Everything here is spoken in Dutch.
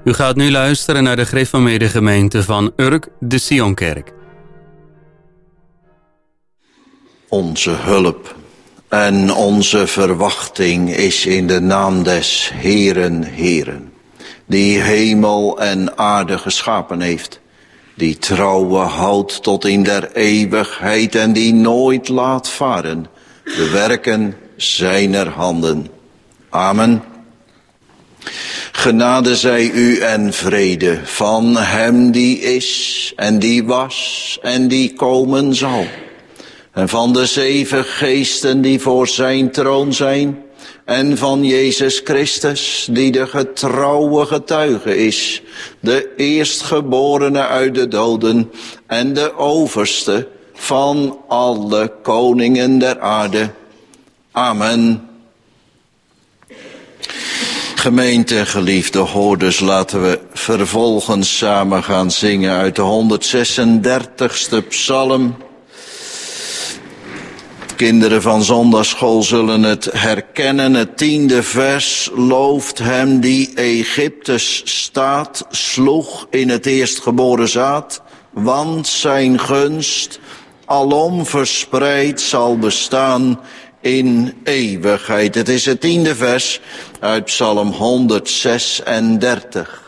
U gaat nu luisteren naar de gereformeerde gemeente van Urk, de Sionkerk. Onze hulp en onze verwachting is in de naam des Heeren, Heeren, die hemel en aarde geschapen heeft, die trouwe houdt tot in der eeuwigheid en die nooit laat varen de werken zijner handen. Amen. Genade zij u en vrede van hem die is en die was en die komen zal. En van de 7 geesten die voor zijn troon zijn. En van Jezus Christus die de getrouwe getuige is. De eerstgeborene uit de doden en de overste van alle koningen der aarde. Amen. Gemeente, geliefde hoorders, laten we vervolgens samen gaan zingen uit de 136e psalm. Kinderen van zondagschool zullen het herkennen. Het 10e vers. Looft hem die Egyptes staat, sloeg in het eerstgeboren zaad, want zijn gunst alom verspreid zal bestaan in eeuwigheid. Het is het 10e vers uit Psalm 136.